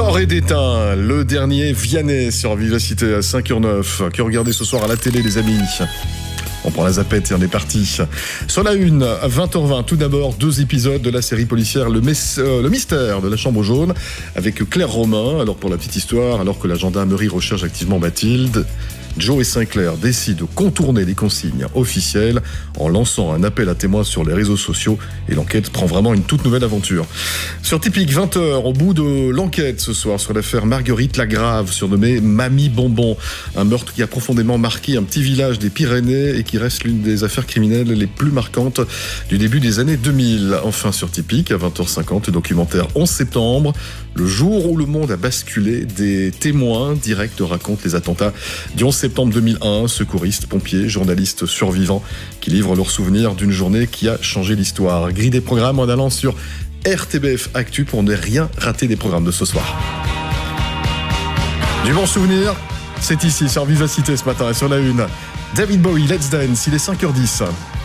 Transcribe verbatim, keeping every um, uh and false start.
Mort et d'éteint, le dernier Vianney sur Vivacité à cinq heures neuf. Que regardez ce soir à la télé, les amis? On prend la zapette et on est parti. Sur la une, à vingt heures vingt, tout d'abord, deux épisodes de la série policière Le, Mess- euh, Le Mystère de la Chambre Jaune avec Claire Romain. Alors pour la petite histoire, alors que la gendarmerie recherche activement Mathilde, Joe et Sinclair décident de contourner les consignes officielles en lançant un appel à témoins sur les réseaux sociaux et l'enquête prend vraiment une toute nouvelle aventure. Sur Typique, vingt heures, au bout de l'enquête ce soir sur l'affaire Marguerite Lagrave, surnommée Mamie Bonbon, un meurtre qui a profondément marqué un petit village des Pyrénées et qui reste l'une des affaires criminelles les plus marquantes du début des années deux mille. Enfin sur Typique, à vingt heures cinquante, le documentaire onze septembre, le jour où le monde a basculé, des témoins directs racontent les attentats du onze septembre deux mille un, secouristes, pompiers, journalistes survivants qui livrent leurs souvenirs d'une journée qui a changé l'histoire. Grille des programmes en allant sur R T B F Actu pour ne rien rater des programmes de ce soir. Du bon souvenir, c'est ici sur Vivacité ce matin et sur la une. David Bowie, Let's Dance, il est cinq heures dix.